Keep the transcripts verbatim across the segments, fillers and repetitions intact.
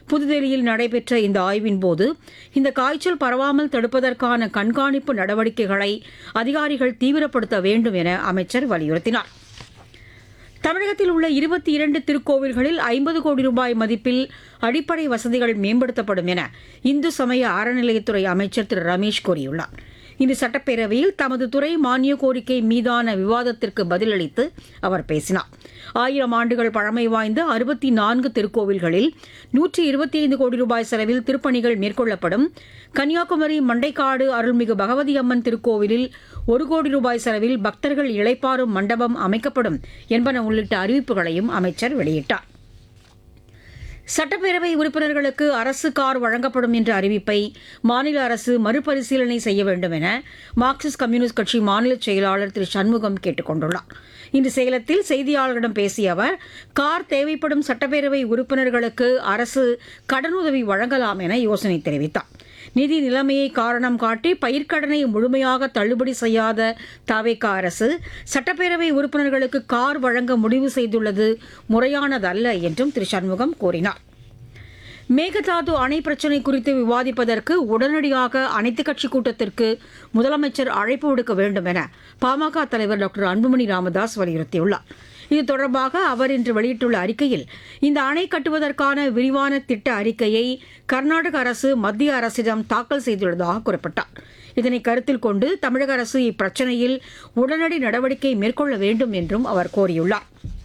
புதுதில்லியில் நடைபெற்ற இந்த ஆய்வின் போது இந்த காய்ச்சல் பரவாமல் தடுப்பதற்கான கண்காணிப்பு நடவடிக்கைகளை அதிகாரிகள் தீவிரப்படுத்த வேண்டும் என அமைச்சர் வலியுறுத்தினார். தமிழகத்தில் உள்ள இருபத்தி இரண்டு திருக்கோவில்களில் ஐம்பது கோடி ரூபாய் மதிப்பில் அடிப்படை வசதிகள் மேம்படுத்தப்படும் என இந்து சமய அறநிலையத்துறை அமைச்சர் திரு ரமேஷ் கூறியுள்ளார். இன்று சட்டப்பேரவையில் தமது துறை மானிய கோரிக்கை மீதான விவாதத்திற்கு பதிலளித்து அவர் பேசினார். ஆயிரம் ஆண்டுகள் பழமை வாய்ந்த அறுபத்தி நான்கு திருக்கோவில்களில் நூற்றி இருபத்தி ஐந்து கோடி ரூபாய் செலவில் திருப்பணிகள் மேற்கொள்ளப்படும். கன்னியாகுமரி மண்டைக்காடு அருள்மிகு பகவதி அம்மன் திருக்கோவிலில் ஒரு கோடி ரூபாய் செலவில் பக்தர்கள் இளைப்பாறும் மண்டபம் அமைக்கப்படும் என்பன உள்ளிட்ட அறிவிப்புகளையும் அமைச்சர் வெளியிட்டார். சட்டப்பேரவை உறுப்பினர்களுக்கு அரசு கார் வழங்கப்படும் என்ற அறிவிப்பை மாநில அரசு மறுபரிசீலனை செய்ய வேண்டும் என மார்க்சிஸ்ட் கம்யூனிஸ்ட் கட்சி மாநில செயலாளர் திரு சண்முகம் கேட்டுக் கொண்டுள்ளார். இன்று சேலத்தில் செய்தியாளர்களிடம் பேசிய அவர், கார் தேவைப்படும் சட்டப்பேரவை உறுப்பினர்களுக்கு அரசு கடனுதவி வழங்கலாம் என யோசனை தெரிவித்தார். நிதி நிலைமையை காரணம் காட்டி பயிர்க்கடனை முழுமையாக தள்ளுபடி செய்யாத தவேக அரசு சட்டப்பேரவை உறுப்பினர்களுக்கு கார் வழங்க முடிவு செய்துள்ளது முறையானதல்ல என்றும் திரு சண்முகம் கூறினார். மேகதாது அணை பிரச்சினை குறித்து விவாதிப்பதற்கு உடனடியாக அனைத்துக் கட்சி கூட்டத்திற்கு முதலமைச்சர் அழைப்பு விடுக்க வேண்டும் என பாமக தலைவர் டாக்டர் அன்புமணி ராமதாஸ் வலியுறுத்தியுள்ளார். இது தொடர்பாக அவர் இன்று வெளியிட்டுள்ள அறிக்கையில், இந்த அணை கட்டுவதற்கான விரிவான திட்ட அறிக்கையை கர்நாடக அரசு மத்திய அரசிடம் தாக்கல் செய்துள்ளதாக குறிப்பிட்டார். இதனை கருத்தில் கொண்டு தமிழக அரசு இப்பிரச்சினையில் உடனடி நடவடிக்கை மேற்கொள்ள வேண்டும் என்றும் அவர் கோரியுள்ளார்.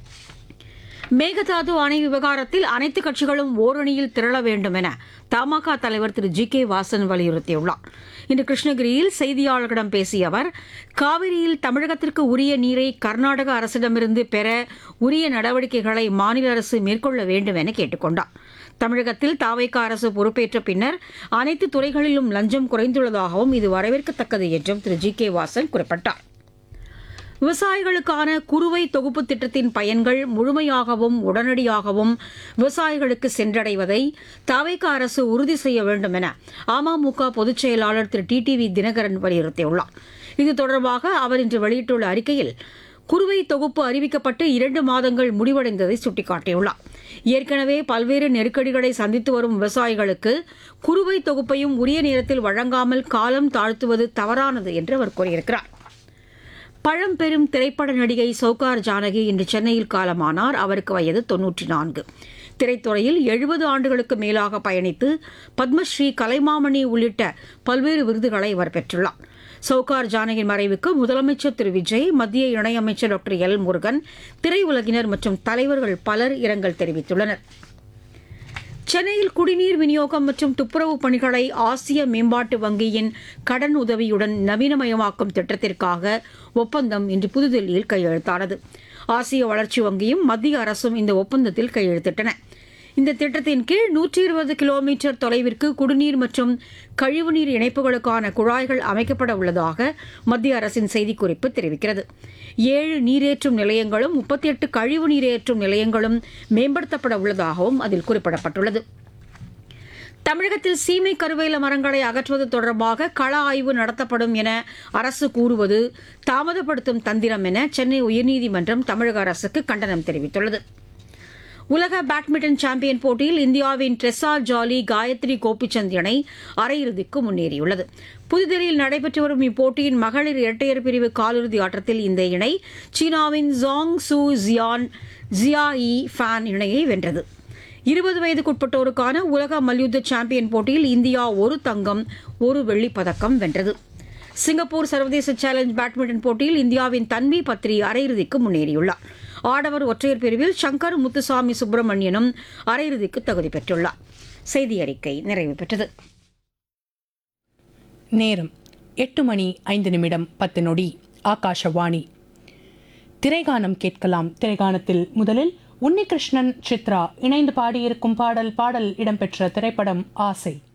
மேகதாது அணை விவகாரத்தில் அனைத்து கட்சிகளும் ஓரணியில் திரள வேண்டும் என தமாக தலைவர் திரு ஜி கே வாசன் வலியுறுத்தியுள்ளார். இன்று கிருஷ்ணகிரியில் செய்தியாளர்களிடம் பேசிய அவர், காவிரியில் தமிழகத்திற்கு உரிய நீரை கர்நாடக அரசிடமிருந்து பெற உரிய நடவடிக்கைகளை மாநில அரசு மேற்கொள்ள வேண்டும் என கேட்டுக் கொண்டார். தமிழகத்தில் தவேக அரசு பொறுப்பேற்ற பின்னர் அனைத்து துறைகளிலும் லஞ்சம் குறைந்துள்ளதாகவும் இது வரவேற்கத்தக்கது என்றும் திரு ஜி கே வாசன் குறிப்பிட்டார். விவசாயிகளுக்கான குறுவை தொகுப்பு திட்டத்தின் பயன்கள் முழுமையாகவும் உடனடியாகவும் விவசாயிகளுக்கு சென்றடைவதை தவேக அரசு உறுதி செய்ய வேண்டும் என அமமுக பொதுச் செயலாளர் திரு டி டி வி தினகரன் வலியுறுத்தியுள்ளார். இது தொடர்பாக அவர் இன்று வெளியிட்டுள்ள அறிக்கையில், குறுவை தொகுப்பு அறிவிக்கப்பட்டு இரண்டு மாதங்கள் முடிவடைந்ததை சுட்டிக்காட்டியுள்ளார். ஏற்கனவே பல்வேறு நெருக்கடிகளை சந்தித்து வரும் விவசாயிகளுக்கு குறுவை தொகுப்பையும் உரிய நேரத்தில் வழங்காமல் காலம் தாழ்த்துவது தவறானது என்று அவர் கூறியிருக்கிறார். பழம்பெரும் திரைப்பட நடிகை சௌகார் ஜானகி இன்று சென்னையில் காலமானார். அவருக்கு வயது தொன்னூற்றி நான்கு. திரைத்துறையில் எழுபது ஆண்டுகளுக்கு மேலாக பயணித்து பத்மஸ்ரீ, கலைமாமணி உள்ளிட்ட பல்வேறு விருதுகளை அவர் பெற்றுள்ளார். சௌகார் ஜானகியின் மறைவுக்கு முதலமைச்சர் திரு விஜய், மத்திய இணையமைச்சர் டாக்டர் எல் முருகன், திரையுலகினர் மற்றும் தலைவர்கள் பலர் இரங்கல் தெரிவித்துள்ளனர். சென்னையில் குடிநீர் விநியோகம் மற்றும் துப்புரவு பணிகளை ஆசிய மேம்பாட்டு வங்கியின் கடன் உதவியுடன் நவீனமயமாக்கும் திட்டத்திற்காக ஒப்பந்தம் இன்று புதுதில்லியில் கையெழுத்தானது. ஆசிய வளர்ச்சி வங்கியும் மத்திய அரசும் இந்த ஒப்பந்தத்தில் கையெழுத்திட்டன. இந்த திட்டத்தின் கீழ் நூற்றி இருபது கிலோமீட்டர் தொலைவிற்கு குடிநீர் மற்றும் கழிவுநீர் இணைப்புகளுக்கான குழாய்கள் அமைக்கப்பட உள்ளதாக மத்திய அரசின் செய்திக்குறிப்பு தெரிவிக்கிறது. ஏழு நீரேற்றும் நிலையங்களும் முப்பத்தி எட்டு கழிவு நீரேற்றும் நிலையங்களும் மேம்படுத்தப்பட உள்ளதாகவும் அதில் குறிப்பிடப்பட்டுள்ளது. தமிழகத்தில் சீமை கருவேல மரங்களை அகற்றுவது தொடர்பாக கள ஆய்வு நடத்தப்படும் என அரசு கூறுவது தாமதப்படுத்தும் தந்திரம் என சென்னை உயர்நீதிமன்றம் தமிழக அரசுக்கு கண்டனம் தெரிவித்துள்ளது. உலக பேட்மிண்டன் சாம்பியன் போட்டியில் இந்தியாவின் ட்ரெஸா ஜாலி, காயத்ரி கோபிச்சந்த் இணை அரையிறுதிக்கு முன்னேறியுள்ளது. புதுதில்லியில் நடைபெற்று வரும் இப்போட்டியின் மகளிர் இரட்டையர் பிரிவு காலிறுதி ஆட்டத்தில் இந்த இணை சீனாவின் ஜாங் சூ ஜியான் ஜியா இ ஃபேன் இணையை வென்றது. இருபது வயதுக்குட்பட்டோருக்கான உலக மல்யுத்த சாம்பியன் போட்டியில் இந்தியா ஒரு தங்கம், ஒரு வெள்ளிப் பதக்கம் வென்றது. சிங்கப்பூர் சர்வதேச சேலஞ்ச் பேட்மிண்டன் போட்டியில் இந்தியாவின் தன்வி பத்ரி அரையிறுதிக்கு முன்னேறியுள்ளார். ஆடவர் ஒற்றையர் பிரிவில் சங்கர் முத்துசாமி சுப்பிரமணியனும் அரையிறுதிக்கு தகுதி பெற்றுள்ளார். செய்தி அறிக்கை நிறைவு பெற்றது. நேரம் எட்டு மணி ஐந்து நிமிடம் பத்து நொடி. ஆகாஷவாணி. திரைகானம் கேட்கலாம். திரைகானத்தில் முதலில் உன்னிகிருஷ்ணன், சித்ரா இணைந்து பாடியிருக்கும் பாடல் பாடல் இடம்பெற்ற திரைப்படம் ஆசை.